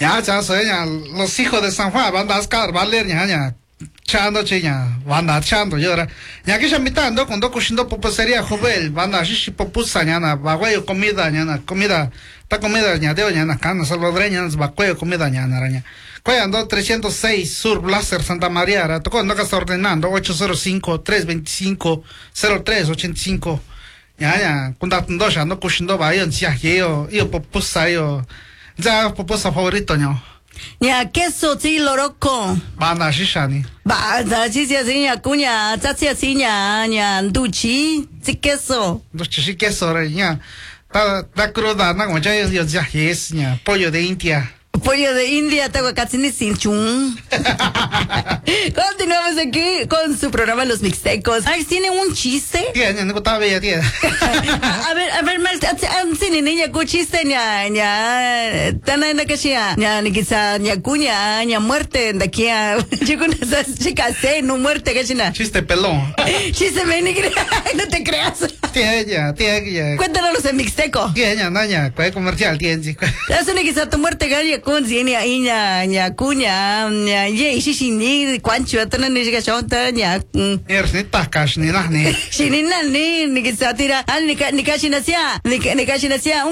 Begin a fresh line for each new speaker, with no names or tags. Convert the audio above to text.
Ya, ya soy ya, los hijos de San Juan van a escar, valer ya, chando chiña, van a chando llora. Ya que ya mitando cuando cogiendo pupusería joven, van a shishi popusa ñana, baguayo comida ñana, comida, ta comida ñadeo ñana, cana salvadoreña, baguayo comida ñana araña. Coyando 306 Sur Blaser Santa María, tocó no que está ordenando 805-325-0385. Ya, cuando ya no cogiendo bayo, ya yo popusa yo. Ya pupusa favorito ño.
Ya queso sí loroco.
Banda shishani.
Banda sí así ya cuña, sí así ya duchi, sí queso.
Duchi queso ya. Ta cruda na como ya es ya pollo de India.
Pollo de India, tahuacatini sin chun. Continuamos aquí con su programa Los Mixtecos. Ay, ¿tiene un chiste?
Tiene, no estaba bella, tiene.
A ver, mal, tiene niña cu chiste, ña, tan en la que ña, ni quizá, ña cuña, ña muerte, de aquí a, yo con esas chicas, no muerte, que china.
Chiste pelón.
Chiste, no te creas.
Tiene ya.
Cuéntanos en Mixteco.
Tiene, naña, cuál comercial tiene.
Eso ni quizá tu muerte, gaya, con ña, ña, cuña, ña, ye, ni cuancho, tan ni llega chonta, ña.
Eres ni tascas, ni nada, ni.
Ni quizá tira, ni cachinacia,